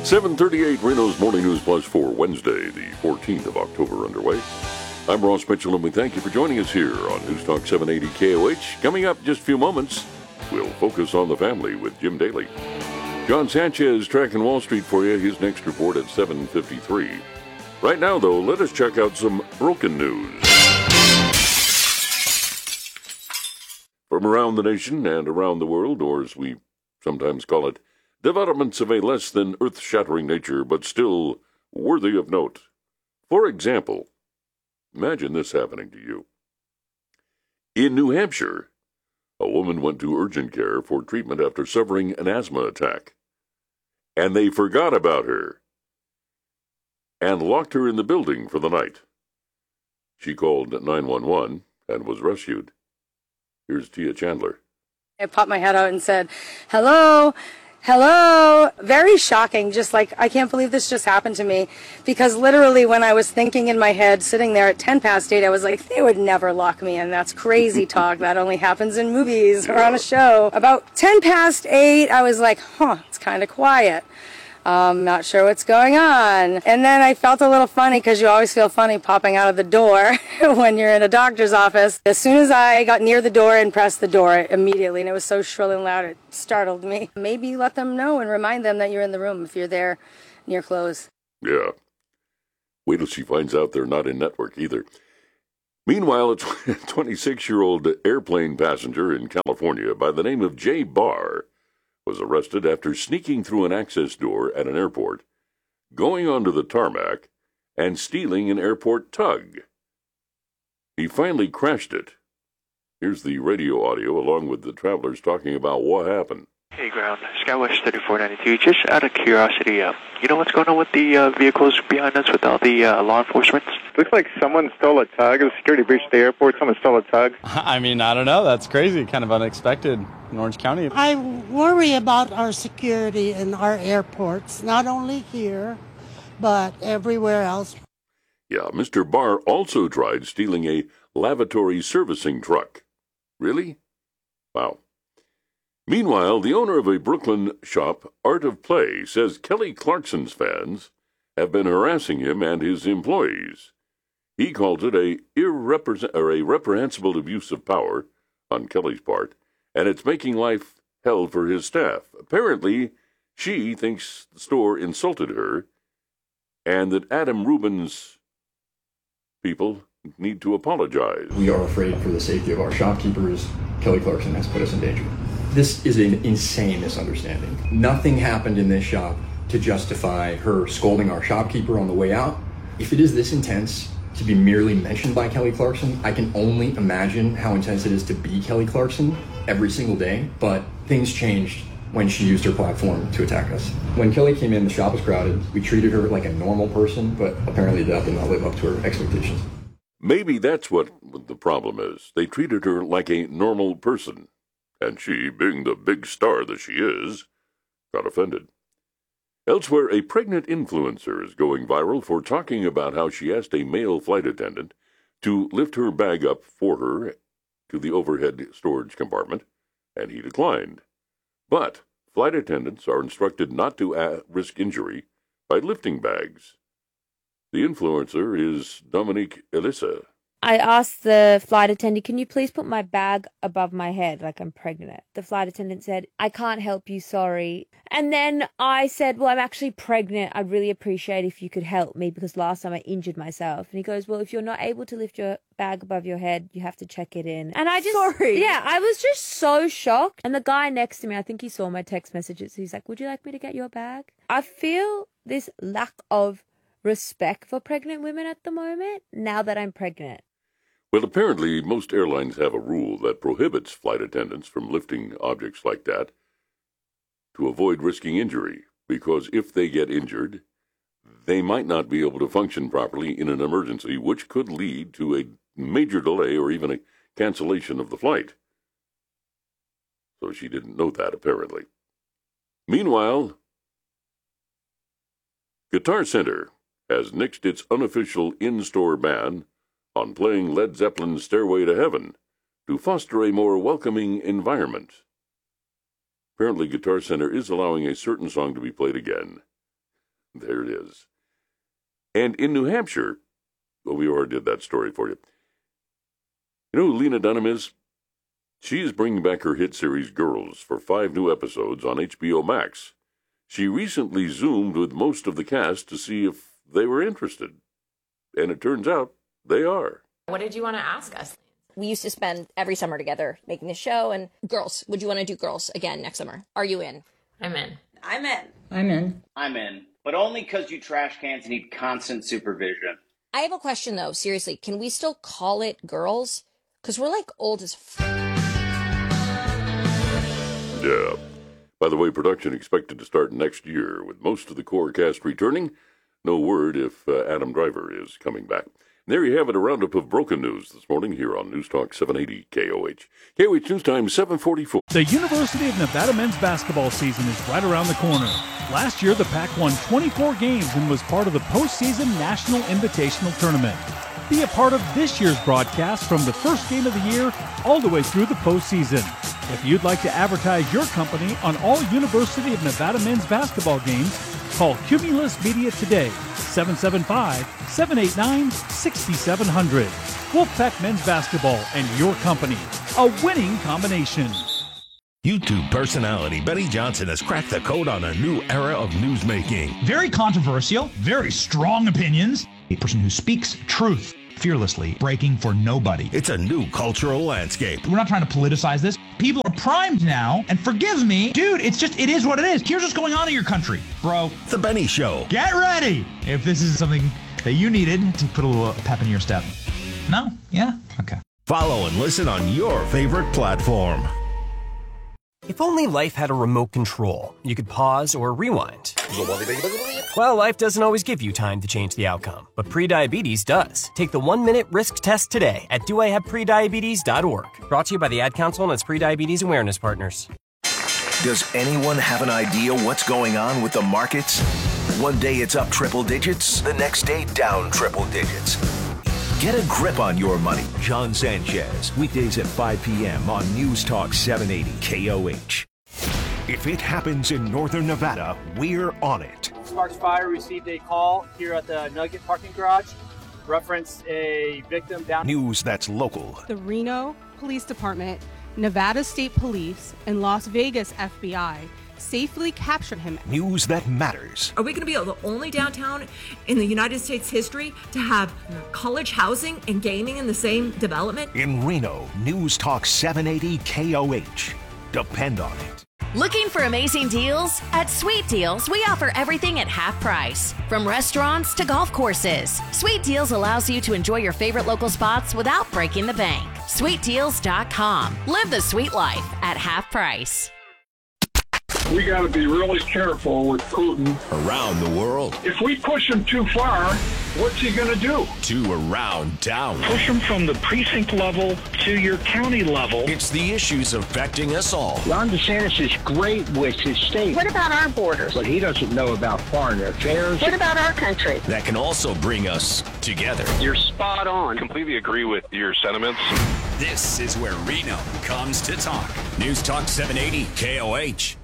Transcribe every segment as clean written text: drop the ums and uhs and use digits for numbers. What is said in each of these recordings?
7:38 Reno's Morning News Plus for Wednesday, the 14th of October underway. I'm Ross Mitchell, and we thank you for joining us here on News Talk 780 KOH. Coming up in just a few moments, we'll focus on the family with Jim Daly. John Sanchez tracking Wall Street for you. His next report at 7:53. Right now, though, let us check out some broken news. From around the nation and around the world, or as we sometimes call it, developments of a less than earth-shattering nature, but still worthy of note. For example, imagine this happening to you. In New Hampshire, a woman went to urgent care for treatment after suffering an asthma attack. And they forgot about her and locked her in the building for the night. She called 911 and was rescued. Here's Tia Chandler. I popped my head out and said, hello. Hello. Very shocking. Just like, I can't believe this just happened to me. Because literally when I was thinking in my head, sitting there at 10 past 8, I was like, they would never lock me in. That's crazy talk. That only happens in movies or on a show. About 10 past 8, I was like, it's kind of quiet. Not sure what's going on. And then I felt a little funny, because you always feel funny popping out of the door when you're in a doctor's office. As soon as I got near the door and pressed the door immediately, and it was so shrill and loud, it startled me. Maybe let them know and remind them that you're in the room if you're there near close. Yeah. Wait till she finds out they're not in network either. Meanwhile, a 26-year-old airplane passenger in California by the name of Jay Barr was arrested after sneaking through an access door at an airport, going onto the tarmac, and stealing an airport tug. He finally crashed it. Here's the radio audio along with the travelers talking about what happened. Hey, ground, Skywatch 3492. Just out of curiosity, you know what's going on with the vehicles behind us with all the law enforcement? Looks like someone stole a tug. It was a security breach at the airport. Someone stole a tug. I mean, I don't know. That's crazy. Kind of unexpected in Orange County. I worry about our security in our airports, not only here, but everywhere else. Yeah, Mr. Barr also tried stealing a lavatory servicing truck. Really? Wow. Meanwhile, the owner of a Brooklyn shop, Art of Play, says Kelly Clarkson's fans have been harassing him and his employees. He calls it a reprehensible abuse of power on Kelly's part, and it's making life hell for his staff. Apparently, she thinks the store insulted her and that Adam Rubin's people need to apologize. We are afraid for the safety of our shopkeepers. Kelly Clarkson has put us in danger. This is an insane misunderstanding. Nothing happened in this shop to justify her scolding our shopkeeper on the way out. If it is this intense to be merely mentioned by Kelly Clarkson, I can only imagine how intense it is to be Kelly Clarkson every single day. But things changed when she used her platform to attack us. When Kelly came in, the shop was crowded. We treated her like a normal person, but apparently that did not live up to her expectations. Maybe that's what the problem is. They treated her like a normal person. And she, being the big star that she is, got offended. Elsewhere, a pregnant influencer is going viral for talking about how she asked a male flight attendant to lift her bag up for her to the overhead storage compartment, and he declined. But flight attendants are instructed not to risk injury by lifting bags. The influencer is Dominique Elissa. I asked the flight attendant, can you please put my bag above my head like I'm pregnant? The flight attendant said, I can't help you, sorry. And then I said, well, I'm actually pregnant. I'd really appreciate if you could help me because last time I injured myself. And he goes, well, if you're not able to lift your bag above your head, you have to check it in. And I just, I was just so shocked. And the guy next to me, I think he saw my text messages. He's like, would you like me to get your bag? I feel this lack of respect for pregnant women at the moment now that I'm pregnant. Well, apparently, most airlines have a rule that prohibits flight attendants from lifting objects like that to avoid risking injury, because if they get injured, they might not be able to function properly in an emergency, which could lead to a major delay or even a cancellation of the flight. So she didn't know that, apparently. Meanwhile, Guitar Center has nixed its unofficial in-store ban on playing Led Zeppelin's Stairway to Heaven to foster a more welcoming environment. Apparently, Guitar Center is allowing a certain song to be played again. There it is. And in New Hampshire, well, we already did that story for you. You know who Lena Dunham is? She is bringing back her hit series Girls for 5 new episodes on HBO Max. She recently Zoomed with most of the cast to see if they were interested. And it turns out they are. What did you want to ask us? We used to spend every summer together making the show. And Girls, would you want to do Girls again next summer? Are you in? I'm in. I'm in. I'm in. I'm in. But only because you trash cans need constant supervision. I have a question, though. Seriously, can we still call it Girls? Because we're, like, old as Yeah. By the way, production expected to start next year, with most of the core cast returning. No word if Adam Driver is coming back. There you have it, a roundup of broken news this morning here on News Talk 780 KOH. KOH News Time 7:44. The University of Nevada men's basketball season is right around the corner. Last year, the Pac won 24 games and was part of the postseason National Invitational Tournament. Be a part of this year's broadcast from the first game of the year all the way through the postseason. If you'd like to advertise your company on all University of Nevada men's basketball games, call Cumulus Media today, 775-789-6700. Wolfpack Men's Basketball and your company, a winning combination. YouTube personality Benny Johnson has cracked the code on a new era of newsmaking. Very controversial, very strong opinions. A person who speaks truth fearlessly, breaking for nobody. It's a new cultural landscape. We're not trying to politicize this. People are primed now, and forgive me, dude, it is what it is. Here's what's going on in your country, bro. The Benny Show. Get ready if this is something that you needed to put a little pep in your step. No? Yeah? Okay. Follow and listen on your favorite platform. If only life had a remote control, you could pause or rewind. Well, life doesn't always give you time to change the outcome, but prediabetes does. Take the 1-minute risk test today at doihaveprediabetes.org. Brought to you by the Ad Council and its prediabetes awareness partners. Does anyone have an idea what's going on with the markets? One day it's up triple digits, the next day down triple digits. Get a grip on your money. John Sanchez, weekdays at 5 p.m. on News Talk 780 KOH. If it happens in Northern Nevada, we're on it. Sparks Fire received a call here at the Nugget parking garage. Reference a victim down. News that's local. The Reno Police Department, Nevada State Police, and Las Vegas FBI safely captured him. News that matters. Are we going to be the only downtown in the United States history to have college housing and gaming in the same development? In Reno, News Talk 780 KOH. Depend on it. Looking for amazing deals? At Sweet Deals, we offer everything at half price. From restaurants to golf courses, Sweet Deals allows you to enjoy your favorite local spots without breaking the bank. SweetDeals.com. Live the sweet life at half price. We got to be really careful with Putin. Around the world. If we push him too far, what's he going to do? To around town. Push him from the precinct level to your county level. It's the issues affecting us all. Ron DeSantis is great with his state. What about our borders? But he doesn't know about foreign affairs. What about our country? That can also bring us together. You're spot on. Completely agree with your sentiments. This is where Reno comes to talk. News Talk 780 KOH.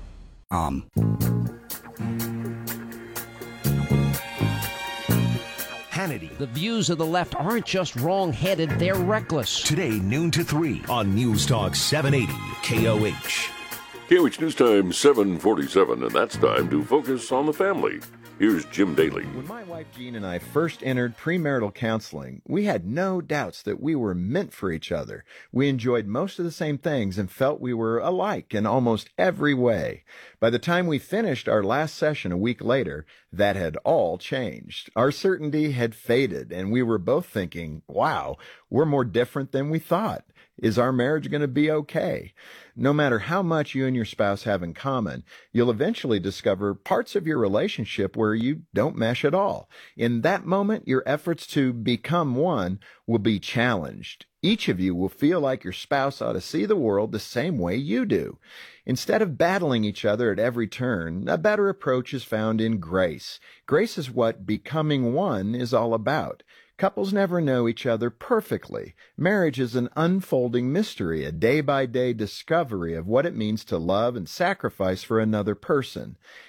Hannity. The views of the left aren't just wrong-headed, they're reckless. Today, noon to 3 on News Talk 780 KOH. KOH News Time 7:47, and that's time to focus on the family. Here's Jim Daly. When my wife Jean and I first entered premarital counseling, we had no doubts that we were meant for each other. We enjoyed most of the same things and felt we were alike in almost every way. By the time we finished our last session a week later, that had all changed. Our certainty had faded, and we were both thinking, wow, we're more different than we thought. Is our marriage going to be okay? No matter how much you and your spouse have in common, you'll eventually discover parts of your relationship where you don't mesh at all. In that moment, your efforts to become one will be challenged. Each of you will feel like your spouse ought to see the world the same way you do. Instead of battling each other at every turn, a better approach is found in grace. Grace is what becoming one is all about. Couples never know each other perfectly. Marriage is an unfolding mystery, a day-by-day discovery of what it means to love and sacrifice for another person.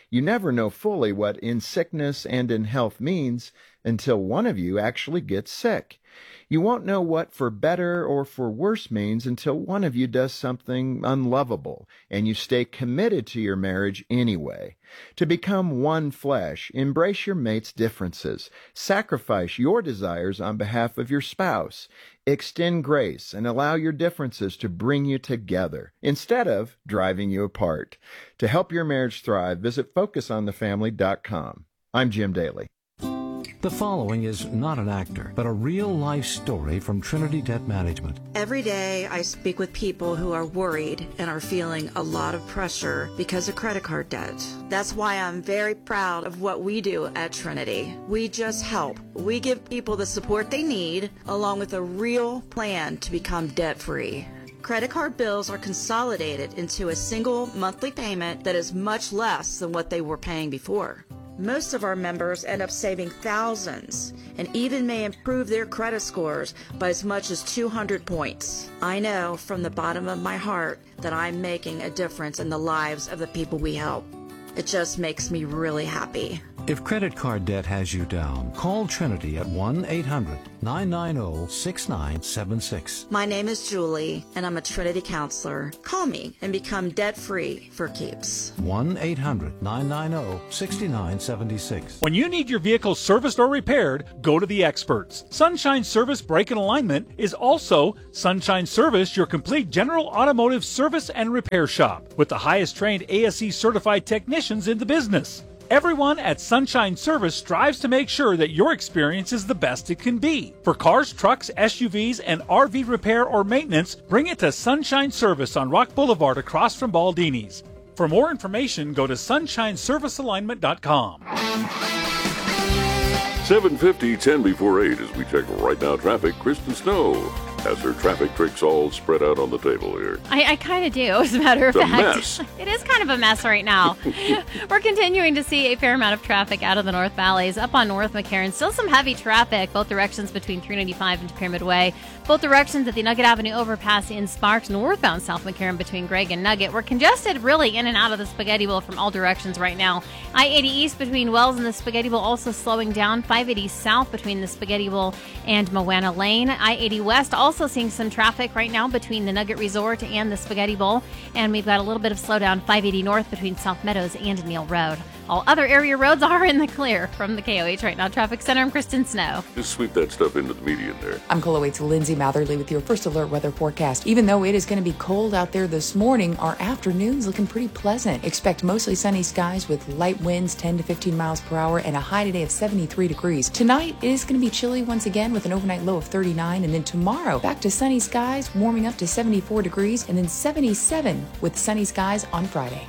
You never know fully what in sickness and in health means until one of you actually gets sick. You won't know what for better or for worse means until one of you does something unlovable, and you stay committed to your marriage anyway. To become one flesh, embrace your mate's differences. Sacrifice your desires on behalf of your spouse. Extend grace and allow your differences to bring you together instead of driving you apart. To help your marriage thrive, visit FocusOnTheFamily.com. I'm Jim Daly. The following is not an actor, but a real-life story from Trinity Debt Management. Every day I speak with people who are worried and are feeling a lot of pressure because of credit card debt. That's why I'm very proud of what we do at Trinity. We just help. We give people the support they need, along with a real plan to become debt-free. Credit card bills are consolidated into a single monthly payment that is much less than what they were paying before. Most of our members end up saving thousands and even may improve their credit scores by as much as 200 points. I know from the bottom of my heart that I'm making a difference in the lives of the people we help. It just makes me really happy. If credit card debt has you down, call Trinity at 1-800-990-6976. My name is Julie, and I'm a Trinity counselor. Call me and become debt-free for keeps. 1-800-990-6976. When you need your vehicle serviced or repaired, go to the experts. Sunshine Service Brake and Alignment is also Sunshine Service, your complete general automotive service and repair shop, with the highest trained ASE certified technicians in the business. Everyone at Sunshine Service strives to make sure that your experience is the best it can be. For cars, trucks, SUVs, and RV repair or maintenance, bring it to Sunshine Service on Rock Boulevard across from Baldini's. For more information, go to sunshineservicealignment.com. 7:50, 10 before 8 as we check right now traffic. Kristen Snow has her traffic tricks all spread out on the table here. I kind of do, as a matter of fact. Mess. It is kind of a mess right now. We're continuing to see a fair amount of traffic out of the North Valleys. Up on North McCarran, still some heavy traffic, both directions between 395 and Pyramid Way. Both directions at the Nugget Avenue overpass in Sparks, northbound South McCarran between Gregg and Nugget. We're congested really in and out of the Spaghetti Bowl from all directions right now. I-80 East between Wells and the Spaghetti Bowl also slowing down. 580 South between the Spaghetti Bowl and Moana Lane. I-80 West also seeing some traffic right now between the Nugget Resort and the Spaghetti Bowl. And we've got a little bit of slowdown 580 North between South Meadows and Neal Road. All other area roads are in the clear. From the KOH Right Now Traffic Center, I'm Kristen Snow. Just sweep that stuff into the median there. I'm KOH's Lindsay Matherly with your first alert weather forecast. Even though it is going to be cold out there this morning, our afternoon's looking pretty pleasant. Expect mostly sunny skies with light winds 10 to 15 miles per hour and a high today of 73 degrees. Tonight it is going to be chilly once again with an overnight low of 39, and then tomorrow back to sunny skies, warming up to 74 degrees, and then 77 with sunny skies on Friday.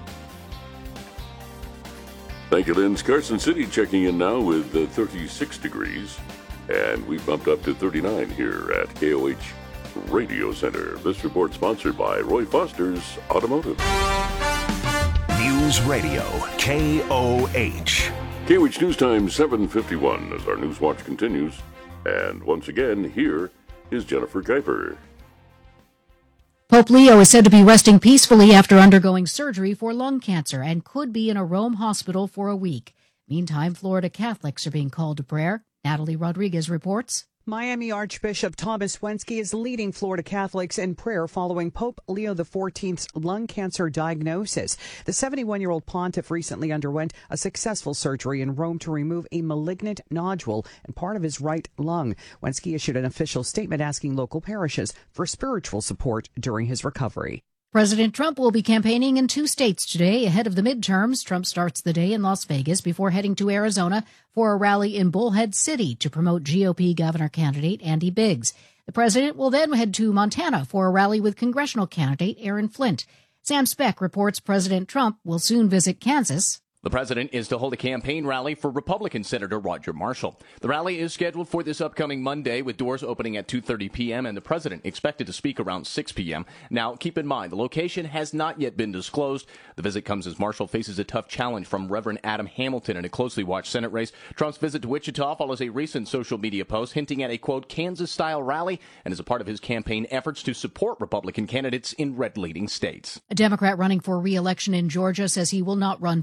Thank you, Lynn. Carson City checking in now with 36 degrees. And we bumped up to 39 here at KOH Radio Center. This report sponsored by Roy Foster's Automotive. News Radio, KOH. KOH News Time 7:51 as our News Watch continues. And once again, here is Jennifer Kuiper. Pope Leo is said to be resting peacefully after undergoing surgery for lung cancer and could be in a Rome hospital for a week. Meantime, Florida Catholics are being called to prayer. Natalie Rodriguez reports. Miami Archbishop Thomas Wensky is leading Florida Catholics in prayer following Pope Leo XIV's lung cancer diagnosis. The 71-year-old pontiff recently underwent a successful surgery in Rome to remove a malignant nodule in part of his right lung. Wensky issued an official statement asking local parishes for spiritual support during his recovery. President Trump will be campaigning in 2 states today ahead of the midterms. Trump starts the day in Las Vegas before heading to Arizona for a rally in Bullhead City to promote GOP governor candidate Andy Biggs. The president will then head to Montana for a rally with congressional candidate Aaron Flint. Sam Speck reports President Trump will soon visit Kansas. The president is to hold a campaign rally for Republican Senator Roger Marshall. The rally is scheduled for this upcoming Monday with doors opening at 2:30 p.m. and the president expected to speak around 6 p.m. Now, keep in mind, the location has not yet been disclosed. The visit comes as Marshall faces a tough challenge from Reverend Adam Hamilton in a closely watched Senate race. Trump's visit to Wichita follows a recent social media post hinting at a, quote, Kansas-style rally and is a part of his campaign efforts to support Republican candidates in red-leading states. A Democrat running for re-election in Georgia says he will not run for president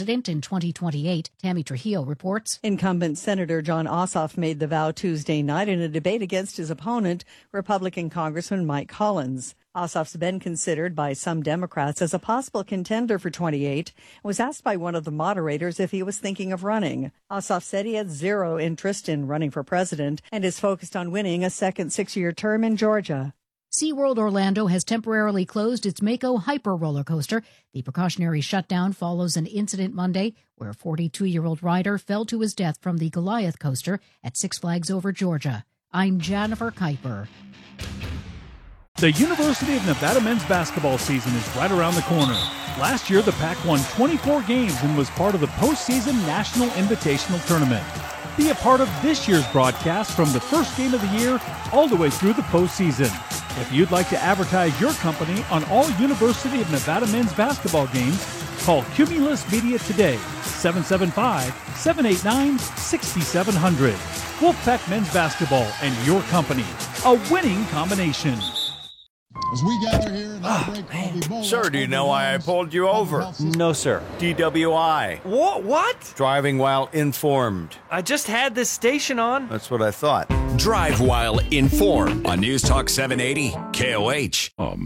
president in 2028. Tammy Trujillo reports. Incumbent Senator John Ossoff made the vow Tuesday night in a debate against his opponent, Republican Congressman Mike Collins. Ossoff's been considered by some Democrats as a possible contender for 28 and was asked by one of the moderators if he was thinking of running. Ossoff said he had zero interest in running for president and is focused on winning a second 6-year term in Georgia. SeaWorld Orlando has temporarily closed its Mako Hyper roller coaster. The precautionary shutdown follows an incident Monday where a 42-year-old rider fell to his death from the Goliath coaster at Six Flags Over Georgia. I'm Jennifer Kuiper. The University of Nevada men's basketball season is right around the corner. Last year, the Pac won 24 games and was part of the postseason National Invitational Tournament. Be a part of this year's broadcast from the first game of the year all the way through the postseason. If you'd like to advertise your company on all University of Nevada men's basketball games, call Cumulus Media today, 775-789-6700. Wolfpack Men's Basketball and your company, a winning combination. As we gather here in break, Sir, do you know why I pulled you over? No, sir. DWI. What? Driving while informed. I just had this station on. That's what I thought. Drive while informed on News Talk 780 KOH.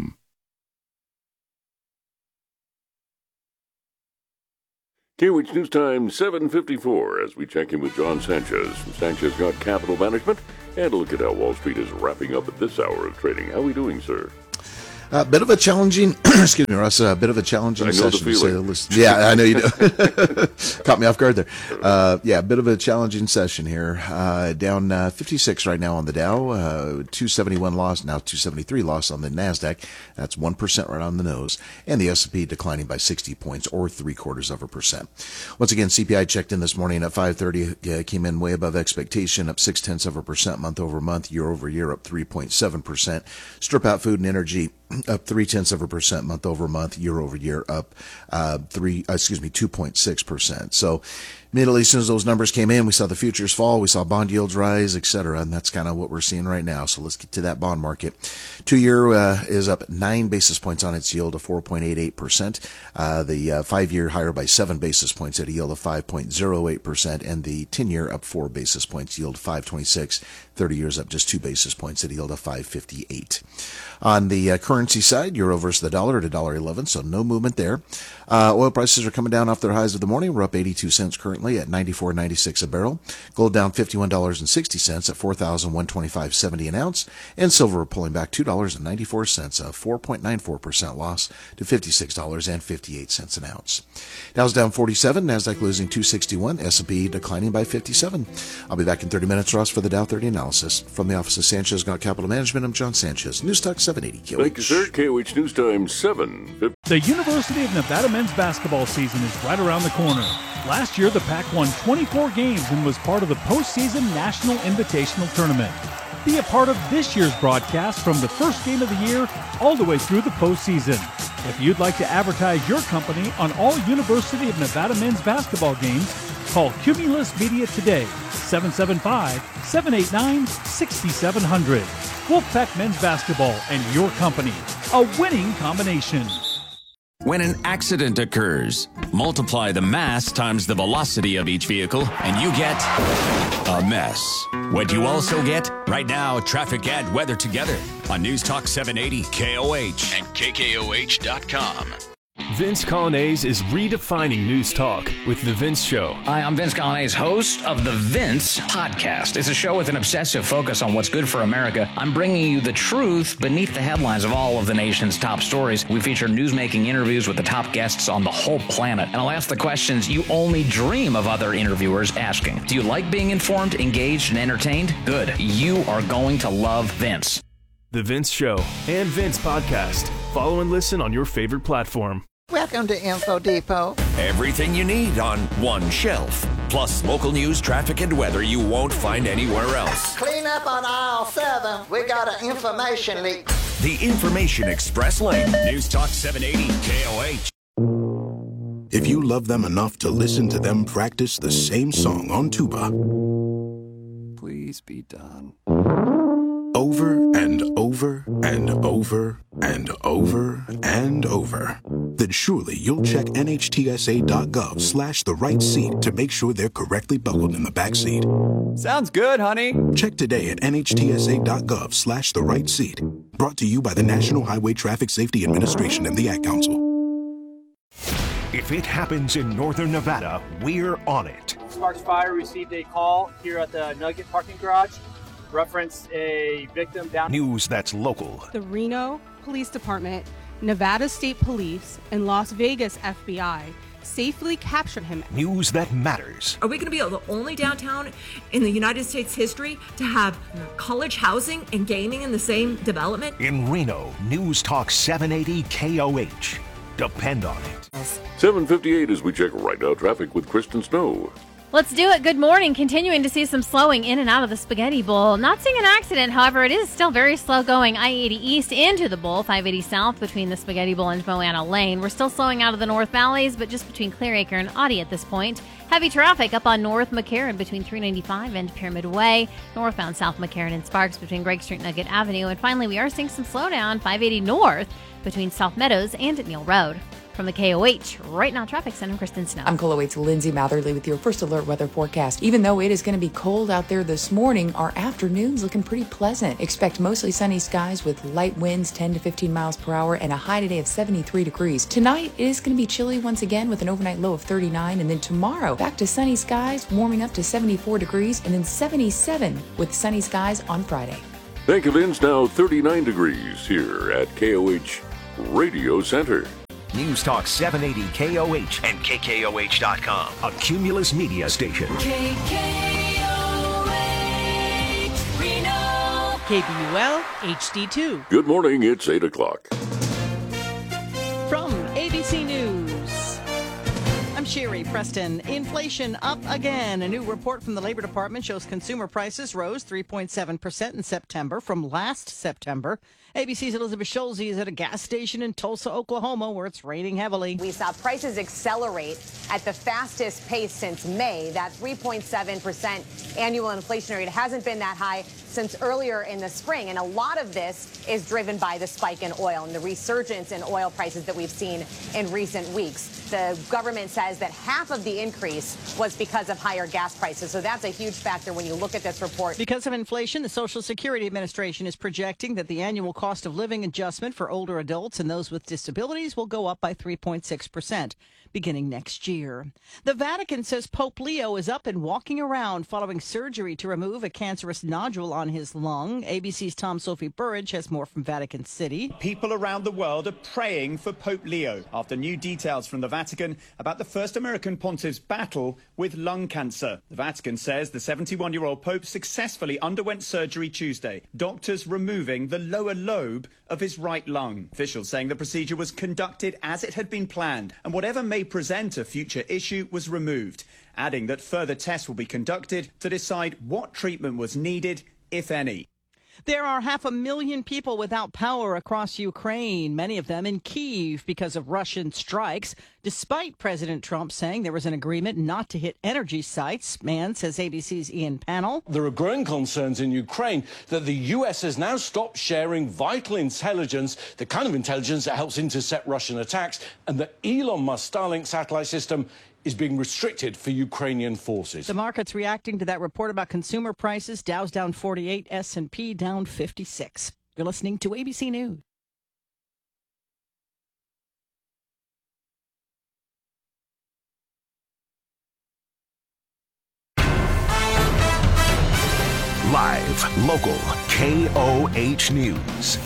KOH News Time 7:54 as we check in with John Sanchez from Sanchez Got Capital Management and a look at how Wall Street is wrapping up at this hour of trading. How are we doing, sir? A bit of a challenging, excuse me, Russ, a bit of a challenging session, to say the least. Yeah, I know you do. Caught me off guard there. Yeah, a bit of a challenging session here. Down 56 right now on the Dow, 271 loss, now 273 loss on the NASDAQ. That's 1% right on the nose. And the S&P declining by 60 points or 0.75%. Once again, CPI checked in this morning at 5:30, came in way above expectation, up 0.6% month over month, year over year, up 3.7%. Strip out food and energy, up 0.3% month over month, year over year, up 2.6%. So immediately as soon as those numbers came in, we saw the futures fall, we saw bond yields rise, etc., and that's kind of what we're seeing right now. So let's get to that bond market. 2-year is up 9 basis points on its yield of 4.88%. The 5-year higher by 7 basis points at a yield of 5.08%, and the 10-year up 4 basis points, yield 5.26. 30 years up just 2 basis points at a yield of 5.58. On the currency side, euro versus the dollar at $1.11, so no movement there. Oil prices are coming down off their highs of the morning. We're up 82 cents currently at $94.96 a barrel. Gold down $51.60 at $4,125.70 an ounce. And silver pulling back $2.94, a 4.94% loss to $56.58 an ounce. Dow's down 47, NASDAQ losing 261, S&P declining by 57. I'll be back in 30 minutes, Ross, for the Dow 30 analysis. From the office of Sanchez Got Capital Management, I'm John Sanchez. News Talk 780 KOH. Thank you, sir. KOH News Time 7:50. The University of Nevada men's basketball season is right around the corner. Last year, the Pac won 24 games and was part of the postseason National Invitational Tournament. Be a part of this year's broadcast from the first game of the year all the way through the postseason. If you'd like to advertise your company on all University of Nevada men's basketball games, call Cumulus Media today, 775-789-6700. Wolfpack Men's Basketball and your company, a winning combination. When an accident occurs, multiply the mass times the velocity of each vehicle, and you get a mess. What you also get? Right now, traffic and weather together on News Talk 780 KOH and KKOH.com. Vince Colonnese is redefining news talk with The Vince Show. Hi, I'm Vince Colonnese, host of The Vince Podcast. It's a show with an obsessive focus on what's good for America. I'm bringing you the truth beneath the headlines of all of the nation's top stories. We feature newsmaking interviews with the top guests on the whole planet. And I'll ask the questions you only dream of other interviewers asking. Do you like being informed, engaged, and entertained? Good. You are going to love Vince. The Vince Show and Vince Podcast. Follow and listen on your favorite platform. Welcome to Info Depot. Everything you need on one shelf. Plus local news, traffic, and weather you won't find anywhere else. Clean up on aisle 7. We got an information leak. The Information Express Lane. News Talk 780 KOH. If you love them enough to listen to them practice the same song on tuba, please be done. Over and over and over and over and over. then surely you'll check NHTSA.gov/the right seat to make sure they're correctly buckled in the back seat. Sounds good, honey. Check today at NHTSA.gov/the right seat. Brought to you by the National Highway Traffic Safety Administration and the Ad Council. If it happens in northern Nevada, we're on it. Sparks Fire received a call here at the Nugget parking garage. Reference a victim down. News that's local. The Reno Police Department, Nevada State Police, and Las Vegas FBI safely captured him. News that matters. Are we going to be the only downtown in the United States history to have college housing and gaming in the same development? In Reno, News Talk 780 KOH. Depend on it. 7:58 as we check right now traffic with Kristen Snow. Let's do it. Good morning. Continuing to see some slowing in and out of the Spaghetti Bowl. Not seeing an accident, however, it is still very slow going. I-80 east into the Bowl, 580 south between the Spaghetti Bowl and Moana Lane. We're still slowing out of the North Valleys, but just between Clearacre and Audie at this point. Heavy traffic up on North McCarran between 395 and Pyramid Way. Northbound South McCarran and Sparks between Gregg Street and Nugget Avenue. And finally, we are seeing some slowdown, 580 north between South Meadows and Neal Road. From the KOH Right Now Traffic Center, I'm Kristen Snow. I'm KOH's Lindsay Matherly with your first alert weather forecast. Even though it is going to be cold out there this morning, our afternoon's looking pretty pleasant. Expect mostly sunny skies with light winds 10 to 15 miles per hour and a high today of 73 degrees. Tonight, it is going to be chilly once again with an overnight low of 39. And then tomorrow, back to sunny skies, warming up to 74 degrees and then 77 with sunny skies on Friday. Bank of Inn's now 39 degrees here at KOH Radio Center. News Talk 780 KOH and KKOH.com. A Cumulus Media station. KKOH Reno. KBUL HD2. Good morning. It's 8 o'clock. From ABC News, I'm Sherry Preston. Inflation up again. A new report from the Labor Department shows consumer prices rose 3.7% in September from last September. ABC's Elizabeth Schulze is at a gas station in Tulsa, Oklahoma, where it's raining heavily. We saw prices accelerate at the fastest pace since May. That 3.7% annual inflation rate hasn't been that high since earlier in the spring. And a lot of this is driven by the spike in oil and the resurgence in oil prices that we've seen in recent weeks. The government says that half of the increase was because of higher gas prices. So that's a huge factor when you look at this report. Because of inflation, the Social Security Administration is projecting that the annual cost of living adjustment for older adults and those with disabilities will go up by 3.6% beginning next year. The Vatican says Pope Leo is up and walking around following surgery to remove a cancerous nodule on his lung. ABC's Tom Sophie Burridge has more from Vatican City. People around the world are praying for Pope Leo after new details from the Vatican about the first American pontiff's battle with lung cancer. The Vatican says the 71-year-old Pope successfully underwent surgery Tuesday, doctors removing the lower lobe of his right lung. Officials saying the procedure was conducted as it had been planned, and whatever may present a future issue was removed, adding that further tests will be conducted to decide what treatment was needed, if any. There are 500,000 people without power across Ukraine, many of them in Kyiv because of Russian strikes, despite President Trump saying there was an agreement not to hit energy sites. Man, says ABC's Ian Pannell. There are growing concerns in Ukraine that the U.S. has now stopped sharing vital intelligence, the kind of intelligence that helps intercept Russian attacks, and that Elon Musk's Starlink satellite system is being restricted for Ukrainian forces. The market's reacting to that report about consumer prices. Dow's down 48, S&P down 56. You're listening to ABC News. Live, local, KOH News.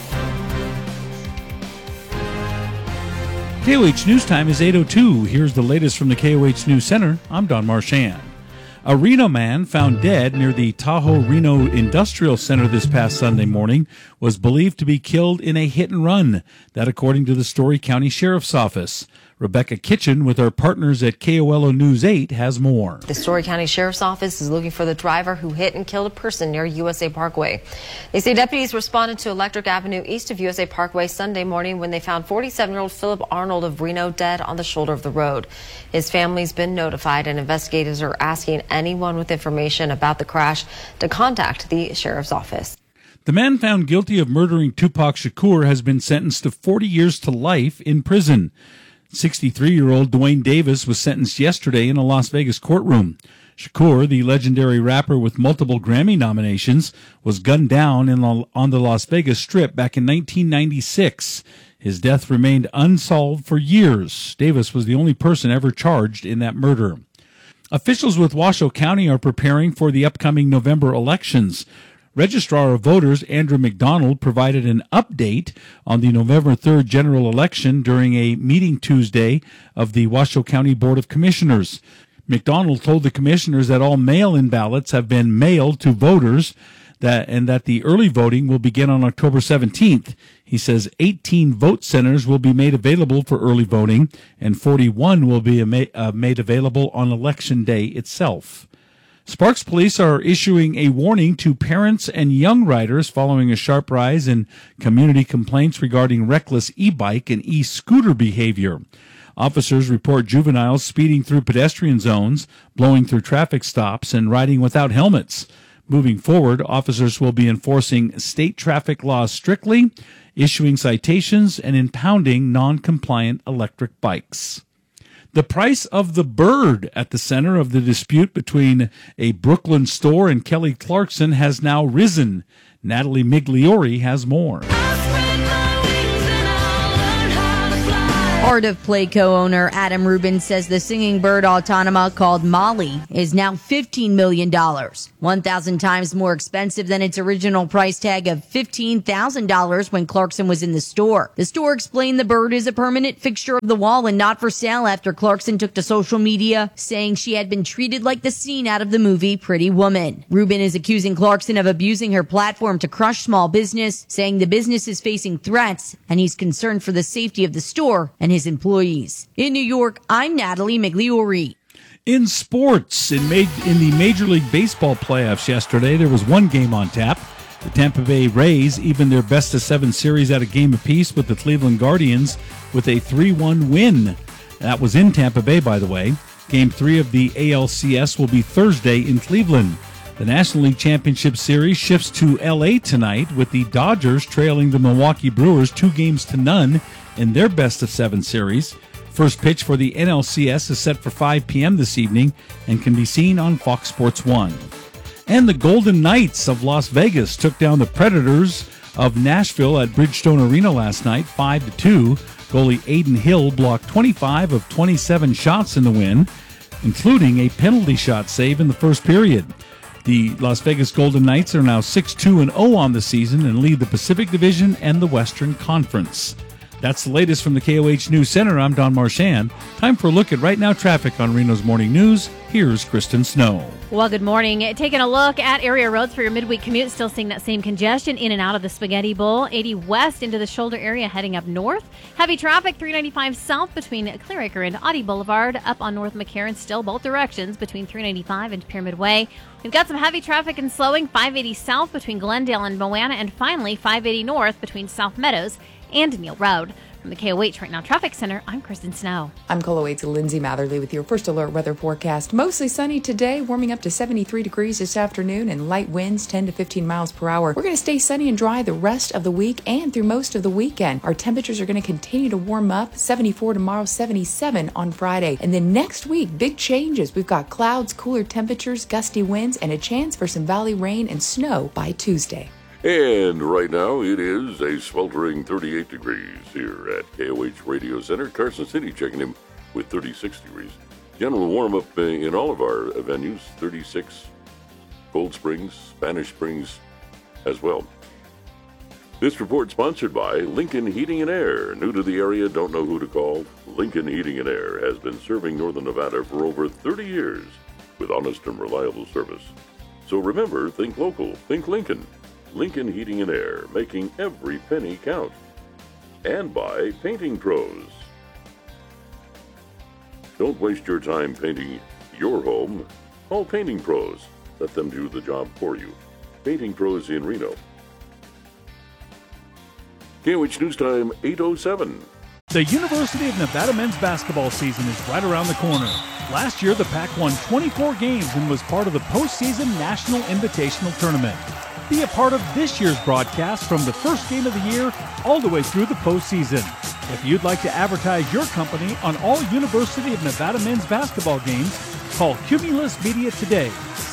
KOH News Time is 8:02. Here's the latest from the KOH News Center. I'm Don Marchand. A Reno man found dead near the Tahoe Reno Industrial Center this past Sunday morning was believed to be killed in a hit and run. That according to the Story County Sheriff's Office. Rebecca Kitchen with our partners at KOLO News 8 has more. The Story County Sheriff's Office is looking for the driver who hit and killed a person near USA Parkway. They say deputies responded to Electric Avenue east of USA Parkway Sunday morning when they found 47-year-old Philip Arnold of Reno dead on the shoulder of the road. His family's been notified and investigators are asking anyone with information about the crash to contact the Sheriff's Office. The man found guilty of murdering Tupac Shakur has been sentenced to 40 years to life in prison. 63-year-old Dwayne Davis was sentenced yesterday in a Las Vegas courtroom. Shakur, the legendary rapper with multiple Grammy nominations, was gunned down on the Las Vegas Strip back in 1996. His death remained unsolved for years. Davis was the only person ever charged in that murder. Officials with Washoe County are preparing for the upcoming November elections. Registrar of Voters Andrew McDonald provided an update on the November 3rd general election during a meeting Tuesday of the Washoe County Board of Commissioners. McDonald told the commissioners that all mail-in ballots have been mailed to voters and that the early voting will begin on October 17th. He says 18 vote centers will be made available for early voting, and 41 will be made available on Election Day itself. Sparks Police are issuing a warning to parents and young riders following a sharp rise in community complaints regarding reckless e-bike and e-scooter behavior. Officers report juveniles speeding through pedestrian zones, blowing through traffic stops, and riding without helmets. Moving forward, officers will be enforcing state traffic laws strictly, issuing citations, and impounding non-compliant electric bikes. The price of the bird at the center of the dispute between a Brooklyn store and Kelly Clarkson has now risen. Natalie Migliori has more. Art of Play co-owner Adam Rubin says the singing bird autonoma called Molly is now $15 million, 1,000 times more expensive than its original price tag of $15,000 when Clarkson was in the store. The store explained the bird is a permanent fixture of the wall and not for sale after Clarkson took to social media saying she had been treated like the scene out of the movie Pretty Woman. Rubin is accusing Clarkson of abusing her platform to crush small business, saying the business is facing threats and he's concerned for the safety of the store and his employees. In New York, I'm Natalie Migliori. In sports, in the Major League Baseball playoffs yesterday, there was one game on tap. The Tampa Bay Rays evened their best-of-7 series at a game apiece with the Cleveland Guardians with a 3-1 win. That was in Tampa Bay, by the way. Game 3 of the ALCS will be Thursday in Cleveland. The National League Championship Series shifts to L.A. tonight with the Dodgers trailing the Milwaukee Brewers 2-0 in their best-of-7 series. First pitch for the NLCS is set for 5 p.m. this evening and can be seen on Fox Sports 1. And the Golden Knights of Las Vegas took down the Predators of Nashville at Bridgestone Arena last night, 5-2. Goalie Aiden Hill blocked 25 of 27 shots in the win, including a penalty shot save in the first period. The Las Vegas Golden Knights are now 6-2-0 on the season and lead the Pacific Division and the Western Conference. That's the latest from the KOH News Center. I'm Don Marchand. Time for a look at Right Now traffic on Reno's Morning News. Here's Kristen Snow. Well, good morning. Taking a look at area roads for your midweek commute. Still seeing that same congestion in and out of the Spaghetti Bowl. 80 west into the shoulder area heading up north. Heavy traffic 395 south between Clearacre and Audie Boulevard. Up on North McCarran still both directions between 395 and Pyramid Way. We've got some heavy traffic and slowing 580 south between Glendale and Moana. And finally 580 north between South Meadows and Neal Road. From the KOH Right Now Traffic Center, I'm Kristen Snow. I'm KOH's Lindsay Matherly with your first alert weather forecast. Mostly sunny today, warming up to 73 degrees this afternoon and light winds 10 to 15 miles per hour. We're going to stay sunny and dry the rest of the week and through most of the weekend. Our temperatures are going to continue to warm up, 74 tomorrow, 77 on Friday. And then next week, big changes. We've got clouds, cooler temperatures, gusty winds, and a chance for some valley rain and snow by Tuesday. And right now, it is a sweltering 38 degrees here at KOH Radio Center. Carson City checking in with 36 degrees. General warm-up in all of our venues, 36 Cold Springs, Spanish Springs as well. This report sponsored by Lincoln Heating and Air. New to the area, don't know who to call? Lincoln Heating and Air has been serving Northern Nevada for over 30 years with honest and reliable service. So remember, think local, think Lincoln. Lincoln Heating and Air, making every penny count. And by Painting Pros. Don't waste your time painting your home. Call Painting Pros. Let them do the job for you. Painting Pros in Reno. KOH News Time, 8:07. The University of Nevada men's basketball season is right around the corner. Last year, the Pac won 24 games and was part of the postseason National Invitational Tournament. Be a part of this year's broadcast from the first game of the year all the way through the postseason. If you'd like to advertise your company on all University of Nevada men's basketball games, call Cumulus Media today,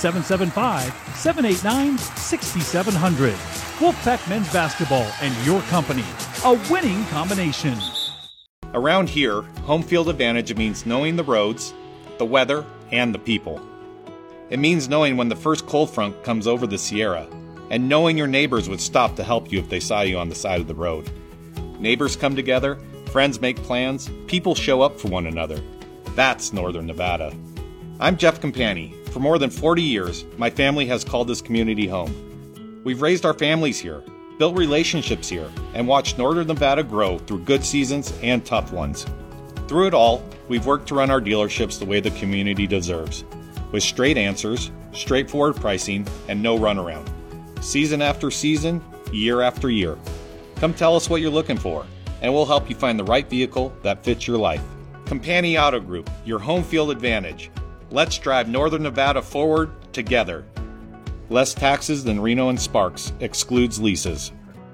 775-789-6700. Wolfpack Men's Basketball and your company, a winning combination. Around here, home field advantage means knowing the roads, the weather, and the people. It means knowing when the first cold front comes over the Sierra, and knowing your neighbors would stop to help you if they saw you on the side of the road. Neighbors come together, friends make plans, people show up for one another. That's Northern Nevada. I'm Jeff Campani. For more than 40 years, my family has called this community home. We've raised our families here, built relationships here, and watched Northern Nevada grow through good seasons and tough ones. Through it all, we've worked to run our dealerships the way the community deserves, with straight answers, straightforward pricing, and no runaround. Season after season, year after year. Come tell us what you're looking for, and we'll help you find the right vehicle that fits your life. Campani Auto Group, your home field advantage. Let's drive Northern Nevada forward together. Less taxes than Reno and Sparks, excludes leases.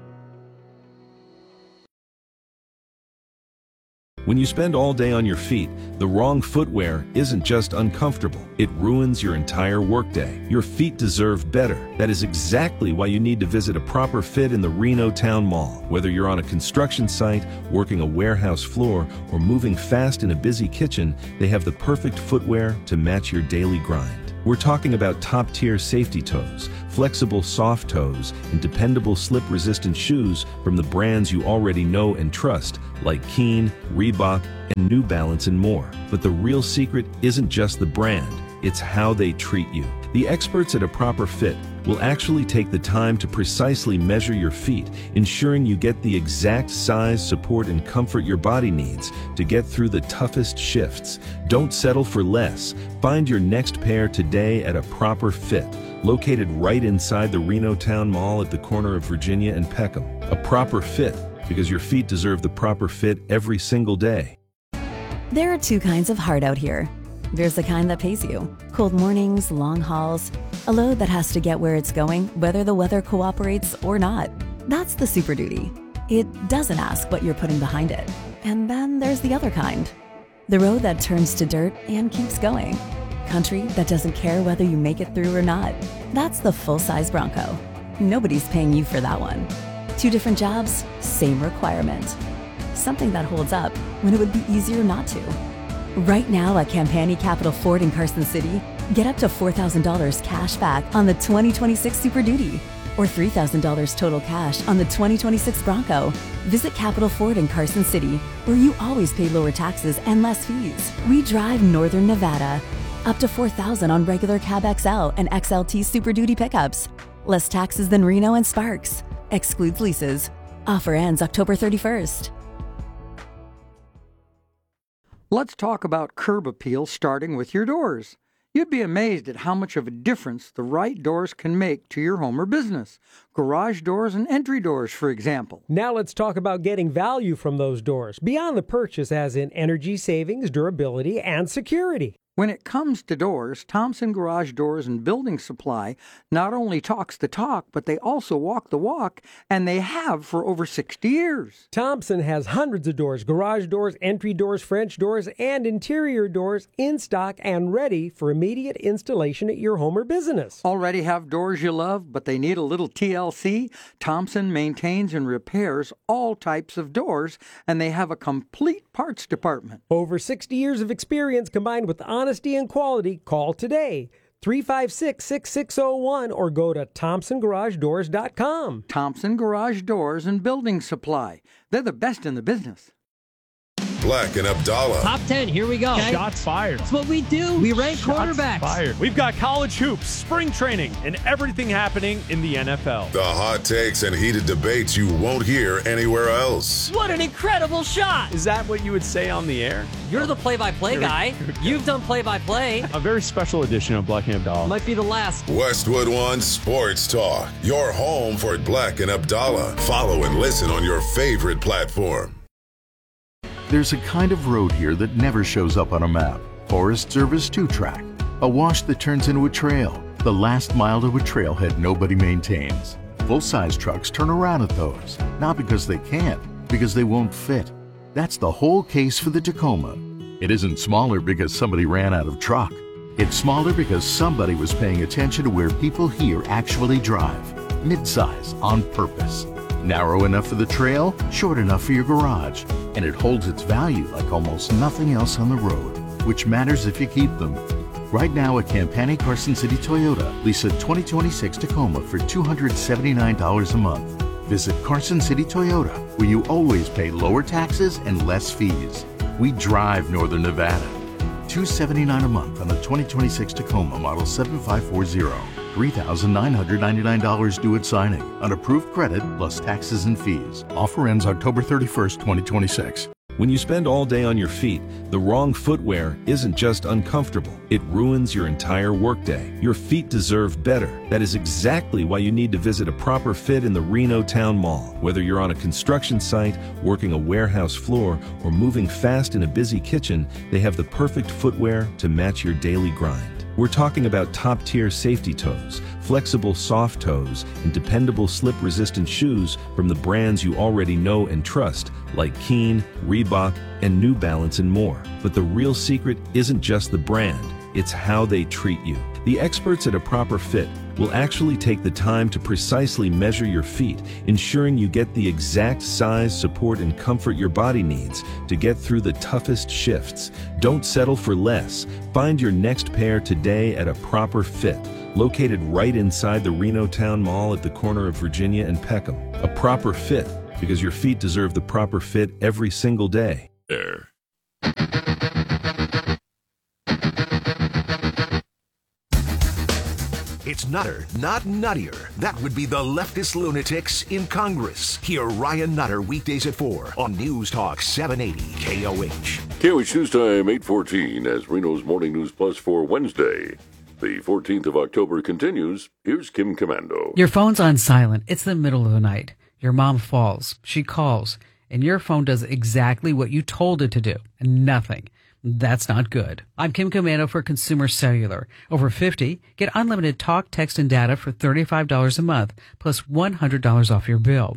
When you spend all day on your feet, the wrong footwear isn't just uncomfortable, it ruins your entire workday. Your feet deserve better. That is exactly why you need to visit a Proper Fit in the Reno Town Mall. Whether you're on a construction site, working a warehouse floor, or moving fast in a busy kitchen, they have the perfect footwear to match your daily grind. We're talking about top-tier safety toes, flexible soft toes, and dependable slip-resistant shoes from the brands you already know and trust, like Keen, Reebok, and New Balance and more. But the real secret isn't just the brand, it's how they treat you. The experts at A Proper Fit will actually take the time to precisely measure your feet, ensuring you get the exact size, support, and comfort your body needs to get through the toughest shifts. Don't settle for less. Find your next pair today at A Proper Fit, located right inside the Reno Town Mall at the corner of Virginia and Peckham. A Proper Fit, because your feet deserve the proper fit every single day. There are two kinds of heart out here. There's the kind that pays you. Cold mornings, long hauls, a load that has to get where it's going, whether the weather cooperates or not. That's the Super Duty. It doesn't ask what you're putting behind it. And then there's the other kind. The road that turns to dirt and keeps going. Country that doesn't care whether you make it through or not. That's the full-size Bronco. Nobody's paying you for that one. Two different jobs, same requirement. Something that holds up when it would be easier not to. Right now at Campani Capital Ford in Carson City, get up to $4,000 cash back on the 2026 Super Duty or $3,000 total cash on the 2026 Bronco. Visit Capital Ford in Carson City, where you always pay lower taxes and less fees. We drive Northern Nevada. Up to $4,000 on regular Cab XL and XLT Super Duty pickups. Less taxes than Reno and Sparks. Excludes leases. Offer ends October 31st. Let's talk about curb appeal, starting with your doors. You'd be amazed at how much of a difference the right doors can make to your home or business. Garage doors and entry doors, for example. Now let's talk about getting value from those doors, beyond the purchase as in energy savings, durability, and security. When it comes to doors, Thompson Garage Doors and Building Supply not only talks the talk, but they also walk the walk, and they have for over 60 years. Thompson has hundreds of doors, garage doors, entry doors, French doors, and interior doors in stock and ready for immediate installation at your home or business. Already have doors you love, but they need a little TLC? Thompson maintains and repairs all types of doors, and they have a complete parts department. Over 60 years of experience combined with honesty and quality. Call today, 356-6601, or go to ThompsonGarageDoors.com. Thompson Garage Doors and Building Supply. They're the best in the business. Black and Abdallah. Top 10, here we go. Okay. Shots fired. That's what we do. We rank quarterbacks. Fired. We've got college hoops, spring training, and everything happening in the NFL. The hot takes and heated debates you won't hear anywhere else. What an incredible shot. Is that what you would say on the air? You're the play-by-play guy. You've done play-by-play. A very special edition of Black and Abdallah. Might be the last. Westwood One Sports Talk. Your home for Black and Abdallah. Follow and listen on your favorite platform. There's a kind of road here that never shows up on a map. Forest Service 2-track. A wash that turns into a trail. The last mile to a trailhead nobody maintains. Full-size trucks turn around at those. Not because they can't, because they won't fit. That's the whole case for the Tacoma. It isn't smaller because somebody ran out of truck. It's smaller because somebody was paying attention to where people here actually drive. Midsize on purpose. Narrow enough for the trail, short enough for your garage. And it holds its value like almost nothing else on the road, which matters if you keep them. Right now at Campani Carson City Toyota, lease a 2026 Tacoma for $279 a month. Visit Carson City Toyota, where you always pay lower taxes and less fees. We drive Northern Nevada. $279 a month on a 2026 Tacoma model 7540. $3,999 due at signing. Unapproved credit plus taxes and fees. Offer ends October 31st, 2026. When you spend all day on your feet, the wrong footwear isn't just uncomfortable, it ruins your entire workday. Your feet deserve better. That is exactly why you need to visit a proper fit in the Reno Town Mall. Whether you're on a construction site, working a warehouse floor, or moving fast in a busy kitchen, they have the perfect footwear to match your daily grind. We're talking about top-tier safety toes, flexible soft toes, and dependable slip-resistant shoes from the brands you already know and trust, like Keen, Reebok, and New Balance and more. But the real secret isn't just the brand, it's how they treat you. The experts at A Proper Fit will actually take the time to precisely measure your feet, ensuring you get the exact size, support, and comfort your body needs to get through the toughest shifts. Don't settle for less. Find your next pair today at A Proper Fit, located right inside the Reno Town Mall at the corner of Virginia and Peckham. A Proper Fit, because your feet deserve the proper fit every single day. There. It's Nutter, not nuttier. That would be the leftist lunatics in Congress. Hear Ryan Nutter weekdays at 4 on News Talk 780 KOH. KOH News Time 8:14 as Reno's Morning News Plus for Wednesday. The 14th of October continues. Here's Kim Commando. Your phone's on silent. It's the middle of the night. Your mom falls. She calls. And your phone does exactly what you told it to do. And nothing. That's not good. I'm Kim Commando for Consumer Cellular. Over 50, get unlimited talk, text, and data for $35 a month, plus $100 off your bill.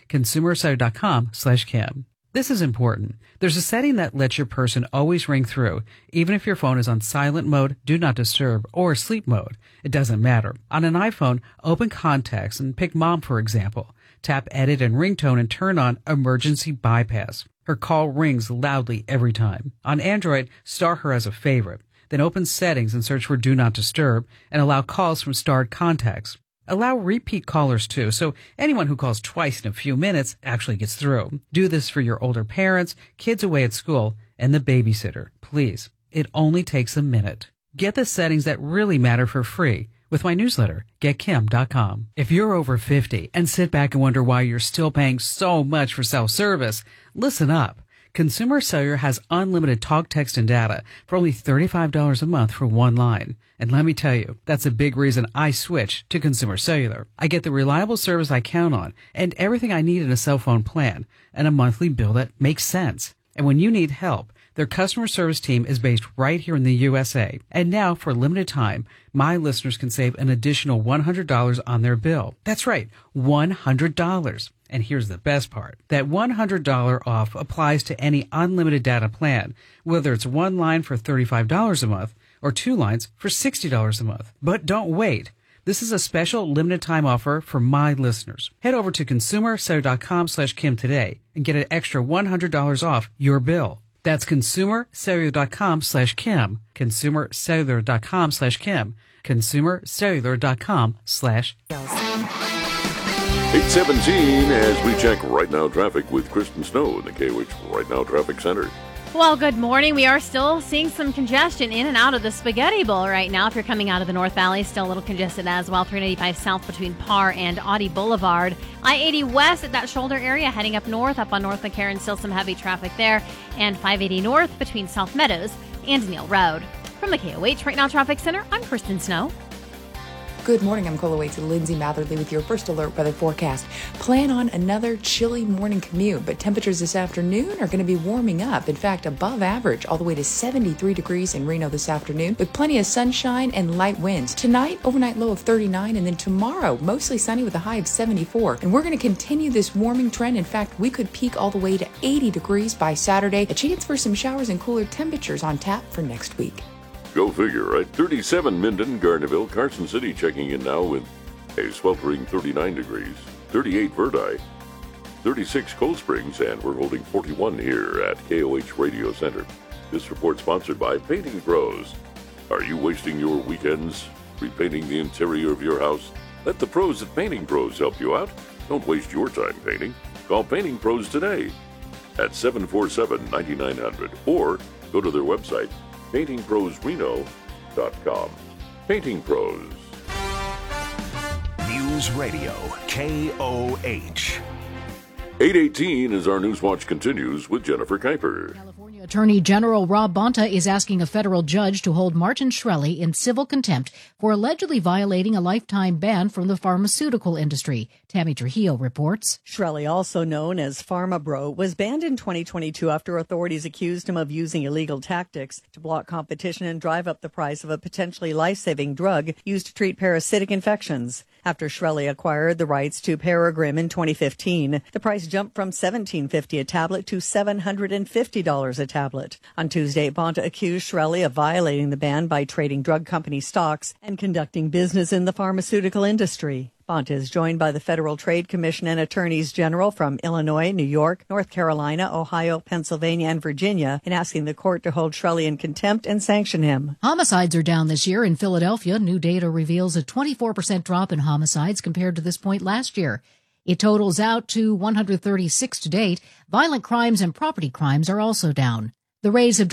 ConsumerCellular.com/Kim. This is important. There's a setting that lets your person always ring through, even if your phone is on silent mode, do not disturb, or sleep mode. It doesn't matter. On an iPhone, open Contacts and pick Mom, for example. Tap Edit and Ringtone and turn on Emergency Bypass. Her call rings loudly every time. On Android, star her as a favorite. Then open Settings and search for Do Not Disturb and allow calls from starred contacts. Allow repeat callers too, so anyone who calls twice in a few minutes actually gets through. Do this for your older parents, kids away at school, and the babysitter. Please, it only takes a minute. Get the settings that really matter for free with my newsletter, GetKim.com. If you're over 50 and sit back and wonder why you're still paying so much for self-service, listen up. Consumer Cellular has unlimited talk, text, and data for only $35 a month for one line. And let me tell you, that's a big reason I switched to Consumer Cellular. I get the reliable service I count on and everything I need in a cell phone plan and a monthly bill that makes sense. And when you need help, their customer service team is based right here in the USA. And now, for a limited time, my listeners can save an additional $100 on their bill. That's right, $100. And here's the best part. That $100 off applies to any unlimited data plan, whether it's one line for $35 a month or two lines for $60 a month. But don't wait. This is a special limited time offer for my listeners. Head over to ConsumerCellular.com/Kim today and get an extra $100 off your bill. That's ConsumerCellular.com/Kim. ConsumerCellular.com/Kim. ConsumerCellular.com/Kim. 8:17 as we check Right Now traffic with Kristen Snow in the KOH Right Now Traffic Center. Well, good morning. We are still seeing some congestion in and out of the Spaghetti Bowl right now. If you're coming out of the North Valley, still a little congested as well. 395 south between Parr and Audie Boulevard. I-80 west at that shoulder area heading up north, up on North McCarran, still some heavy traffic there. And 580 north between South Meadows and Neal Road. From the KOH Right Now Traffic Center, I'm Kristen Snow. Good morning, I'm Cola Waits and Lindsay Matherly with your first alert weather forecast. Plan on another chilly morning commute, but temperatures this afternoon are going to be warming up. In fact, above average, all the way to 73 degrees in Reno this afternoon, with plenty of sunshine and light winds. Tonight, overnight low of 39, and then tomorrow, mostly sunny with a high of 74. And we're going to continue this warming trend. In fact, we could peak all the way to 80 degrees by Saturday. A chance for some showers and cooler temperatures on tap for next week. Go figure, right? 37 Minden, Gardnerville, Carson City checking in now with a sweltering 39 degrees, 38 Verdi, 36 Cold Springs, and we're holding 41 here at KOH Radio Center. This report sponsored by Painting Pros. Are you wasting your weekends repainting the interior of your house? Let the pros at Painting Pros help you out. Don't waste your time painting. Call Painting Pros today at 747-9900 or go to their website, paintingprosreno.com. Painting Pros. News Radio, KOH. 8:18 as our Newswatch continues with Jennifer Kuiper. Attorney General Rob Bonta is asking a federal judge to hold Martin Shkreli in civil contempt for allegedly violating a lifetime ban from the pharmaceutical industry. Tammy Trujillo reports. Shkreli, also known as PharmaBro, was banned in 2022 after authorities accused him of using illegal tactics to block competition and drive up the price of a potentially life-saving drug used to treat parasitic infections. After Shkreli acquired the rights to Paragrim in 2015, the price jumped from $17.50 a tablet to $750 a tablet. On Tuesday, Bonta accused Shkreli of violating the ban by trading drug company stocks and conducting business in the pharmaceutical industry. Bonta is joined by the Federal Trade Commission and attorneys general from Illinois, New York, North Carolina, Ohio, Pennsylvania, and Virginia in asking the court to hold Shkreli in contempt and sanction him. Homicides are down this year in Philadelphia. New data reveals a 24% drop in homicides compared to this point last year. It totals out to 136 to date. Violent crimes and property crimes are also down. The Rays have